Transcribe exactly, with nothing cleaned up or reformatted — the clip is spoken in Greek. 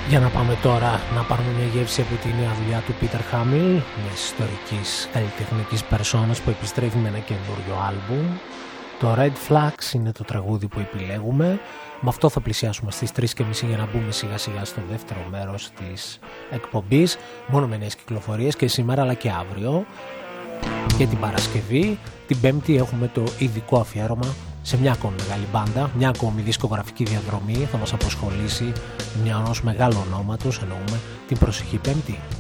Για να πάμε τώρα να πάρουμε μια γεύση από τη νέα δουλειά του Peter Hamill, μια ιστορικής καλλιτεχνικής περσόνας που επιστρέφει με ένα καινούριο άλμπουμ. Το Red Flags είναι το τραγούδι που επιλέγουμε. Με αυτό θα πλησιάσουμε στις τρεις και μισή για να μπούμε σιγά σιγά στο δεύτερο μέρος της εκπομπής. Μόνο με νέες κυκλοφορίες και σήμερα αλλά και αύριο. Και την Παρασκευή, την Πέμπτη έχουμε το ειδικό αφιέρωμα σε μια ακόμη μεγάλη μπάντα, μια ακόμη δισκογραφική διαδρομή θα μας αποσχολήσει μια ενός μεγάλου ονόματος, εννοούμε την προσεχή Πέμπτη.